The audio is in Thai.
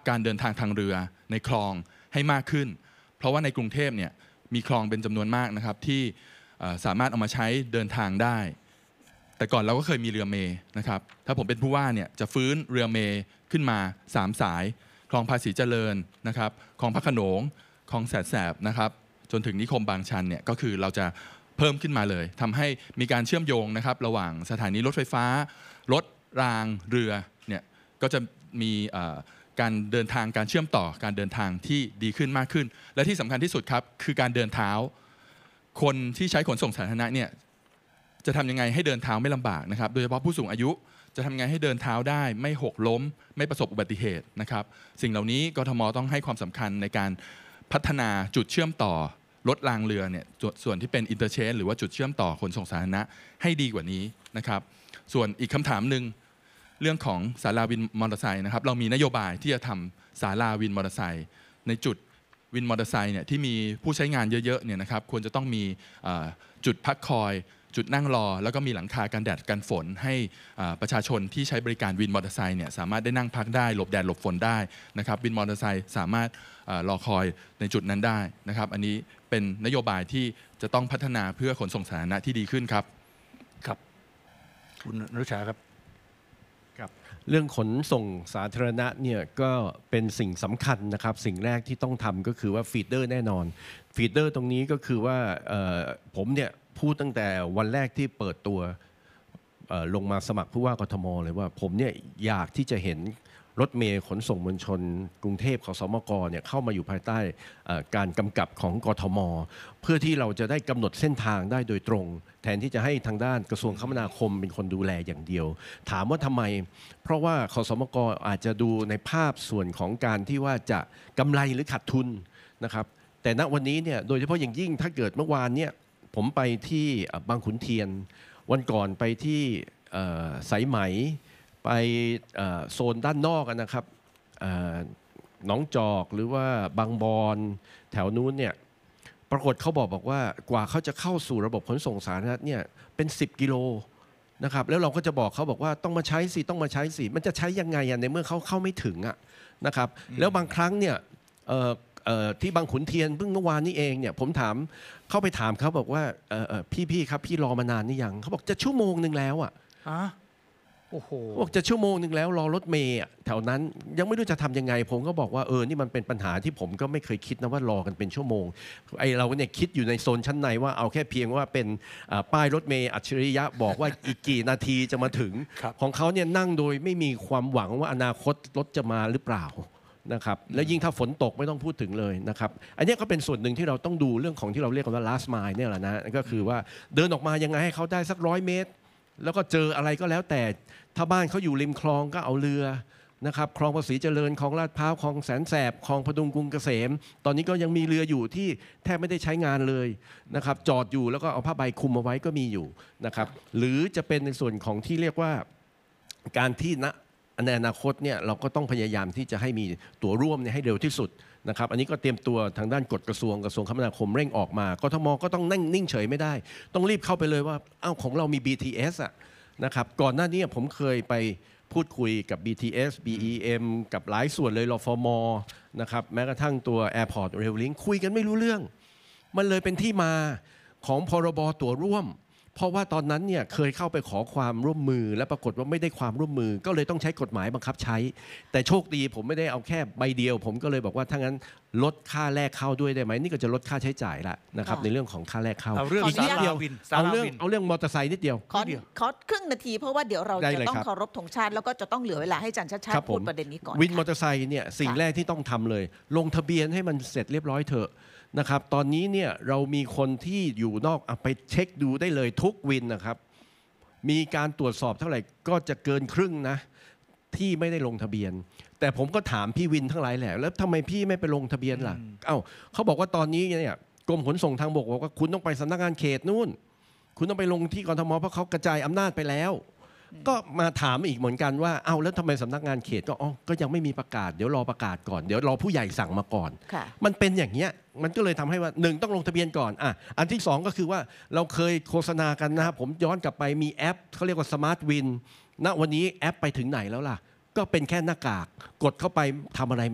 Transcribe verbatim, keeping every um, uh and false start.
การเดินทางทางเรือในคลองให้มากขึ้นเพราะว่าในกรุงเทพเนี่ยมีคลองเป็นจำนวนมากนะครับที่สามารถเอามาใช้เดินทางได้แต่ก่อนเราก็เคยมีเรือเมล์นะครับถ้าผมเป็นผู้ว่าเนี่ยจะฟื้นเรือเมล์ขึ้นมาสามสายคลองภาษีเจริญนะครับคลองพระโขนงคลองแสนแสบนะครับจนถึงนิคมบางชันเนี่ยก็คือเราจะเพิ่มขึ้นมาเลยทำให้มีการเชื่อมโยงนะครับระหว่างสถานีรถไฟฟ้ารถรางเรือเนี่ยก็จะมีการเดินทางการเชื่อมต่อการเดินทางที่ดีขึ้นมากขึ้นและที่สำคัญที่สุดครับคือการเดินเท้าคนที่ใช้ขนส่งสาธารณะเนี่ยจะทำยังไงให้เดินเท้าไม่ลำบากนะครับโดยเฉพาะผู้สูงอายุจะทำยังไงให้เดินเท้าได้ไม่หกล้มไม่ประสบอุบัติเหตุนะครับสิ่งเหล่านี้กทมต้องให้ความสำคัญในการพัฒนาจุดเชื่อมต่อรถรางเรือเนี่ยส่วนที่เป็นอินเตอร์เชนหรือว่าจุดเชื่อมต่อขนส่งสาธารณะให้ดีกว่านี้นะครับส่วนอีกคำถามหนึ่งเรื่องของศาลาวินมอเตอร์ไซค์นะครับเรามีนโยบายที่จะทำศาลาวินมอเตอร์ไซค์ในจุดวินมอเตอร์ไซค์เนี่ยที่มีผู้ใช้งานเยอะๆเนี่ยนะครับควรจะต้องมีจุดพักคอยจุดนั่งรอแล้วก็มีหลังคากันแดดกันฝนให้ประชาชนที่ใช้บริการวินมอเตอร์ไซค์เนี่ยสามารถได้นั่งพักได้หลบแดดหลบฝนได้นะครับวินมอเตอร์ไซค์สามารถรอคอยในจุดนั้นได้นะครับอันนี้เป็นนโยบายที่จะต้องพัฒนาเพื่อขนส่งสาธารณะที่ดีขึ้นครับครับคุณอนุชาครับครับเรื่องขนส่งสาธารณะเนี่ยก็เป็นสิ่งสำคัญนะครับสิ่งแรกที่ต้องทำก็คือว่าฟีดเดอร์แน่นอนฟีดเดอร์ตรงนี้ก็คือว่าผมเนี่ยพูดตั้งแต่วันแรกที่เปิดตัวลงมาสมัครผู้ว่ากทมเลยว่าผมเนี่ยอยากที่จะเห็นรถเมล์ขนส่งมวลชนกรุงเทพขสมกเนี่ยเข้ามาอยู่ภายใต้การกำกับของกทมเพื่อที่เราจะได้กำหนดเส้นทางได้โดยตรงแทนที่จะให้ทางด้านกระทรวงคมนาคมเป็นคนดูแลอย่างเดียวถามว่าทำไมเพราะว่าขสมกอาจจะดูในภาพส่วนของการที่ว่าจะกำไรหรือขาดทุนนะครับแต่ณวันนี้เนี่ยโดยเฉพาะอย่างยิ่งถ้าเกิดเมื่อวานเนี่ยผมไปที่บางขุนเทียนวันก่อนไปที่สายไหมไปโซนด้านนอกนะครับหนองจอกหรือว่าบางบอนแถวนู้นเนี่ยปรากฏเขาบอกบอกว่ากว่าเขาจะเข้าสู่ระบบขนส่งสาธารณะเนี่ยเป็นสิบกิโลนะครับแล้วเราก็จะบอกเขาบอกว่าต้องมาใช้สิต้องมาใช้สิมันจะใช้ยังไงในเมื่อเขาเข้าไม่ถึงอะนะครับแล้วบางครั้งเนี่ยที่บางขุนเทียนเพิ่งเมื่อวานนี้เองเนี่ยผมถามเข้าไปถามเขาบอกว่าพี่ๆครับพี่รอมานานนี่ยังเขาบอกจะชั่วโมงนึงแล้วอ่ะโอ้โหบอกจะชั่วโมงนึงแล้วรอรถเมล์แถวนั้นยังไม่รู้จะทำยังไงผมก็บอกว่าเออนี่มันเป็นปัญหาที่ผมก็ไม่เคยคิดนะว่ารอกันเป็นชั่วโมงไอเราเนี่ยคิดอยู่ในโซนชั้นในว่าเอาแค่เพียงว่าเป็นป้ายรถเมล์อัจฉริยะบอกว่าอีกกี่นาทีจะมาถึงของเขาเนี่ยนั่งโดยไม่มีความหวังว่าอนาคตรถจะมาหรือเปล่านะครับและยิ่งถ้าฝนตกไม่ต้องพูดถึงเลยนะครับอันนี้ก็เป็นส่วนหนึ่งที่เราต้องดูเรื่องของที่เราเรียกกันว่า last mile เนี่ยแหละนะก็คือว่าเดินออกมายังไงให้เขาได้สักร้อยเมตรแล้วก็เจออะไรก็แล้วแต่ถ้าบ้านเขาอยู่ริมคลองก็เอาเรือนะครับคลองภาษีเจริญคลองลาดพร้าวคลองแสนแสบคลองพดุงกรุงเกษมตอนนี้ก็ยังมีเรืออยู่ที่แทบไม่ได้ใช้งานเลยนะครับจอดอยู่แล้วก็เอาผ้าใบคลุมเอาไว้ก็มีอยู่นะครับหรือจะเป็นในส่วนของที่เรียกว่าการที่ณในอนาคตเนี่ยเราก็ต้องพยายามที่จะให้มีตั๋วร่วมเนี่ยให้เร็วที่สุดนะครับอันนี้ก็เตรียมตัวทางด้านกฎกระทรวงกระทรวงคมนาคมเร่งออกมากทมก็ต้องนั่งนิ่งเฉยไม่ได้ต้องรีบเข้าไปเลยว่าอ้าวของเรามี บี ที เอส อ่ะนะครับก่อนหน้านี้ผมเคยไปพูดคุยกับ บี ที เอส บี อี เอ็ม กับหลายส่วนเลยรฟม.นะครับแม้กระทั่งตัว Airport Rail Link คุยกันไม่รู้เรื่องมันเลยเป็นที่มาของพรบตั๋วร่วมเพราะว่าตอนนั้นเนี่ยเคยเข้าไปขอความร่วมมือและปรากฏว่าไม่ได้ความร่วมมือก็เลยต้องใช้กฎหมายบังคับใช้แต่โชคดีผมไม่ได้เอาแค่ใบเดียวผมก็เลยบอกว่าถ้างั้นลดค่าแรกเข้าด้วยได้ไหมนี่ก็จะลดค่าใช้จ่ายละนะครับในเรื่องของค่าแรกเข้าเอาเรื่องอีกนิดเดียวเอาเรื่องเอาเรื่องมอเตอร์ไซค์นิดเดียวขอขอครึ่งนาทีเพราะว่าเดี๋ยวเราจะต้องเคารพธงชาติแล้วก็จะต้องเหลือเวลาให้อาจารย์ชาติชาติพูดประเด็นนี้ก่อนวินมอเตอร์ไซค์เนี่ยสิ่งแรกที่ต้องทำเลยลงทะเบียนให้มันเสร็จเรียบร้อยเถอะนะครับตอนนี้เนี่ยเรามีคนที่อยู่นอกไปเช็คดูได้เลยทุกวินนะครับมีการตรวจสอบเท่าไหร่ก็จะเกินครึ่งนะที่ไม่ได้ลงทะเบียนแต่ผมก็ถามพี่วินทั้งหลายแหละแล้วทำไมพี่ไม่ไปลงทะเบียนล่ะเอ้าเขาบอกว่าตอนนี้เนี่ยกรมขนส่งทางบกบอกว่าคุณต้องไปสำนักงานเขตนู่นคุณต้องไปลงที่กทมเพราะเขากระจายอำนาจไปแล้วก็มาถามอีกเหมือนกันว่าเอ้าแล้วทำไมสำนักงานเขตก็อ๋อก็ยังไม่มีประกาศเดี๋ยวรอประกาศก่อนเดี๋ยวรอผู้ใหญ่สั่งมาก่อนมันเป็นอย่างเงี้ยมันก็เลยทำให้ว่าหนึ่งต้องลงทะเบียนก่อนอ่ะอันที่สองก็คือว่าเราเคยโฆษณากันนะครับผมย้อนกลับไปมีแอปเขาเรียกว่าสมาร์ทวินณวันนี้แอปไปถึงไหนแล้วล่ะก็เป็นแค่หน้ากากกดเข้าไปทำอะไร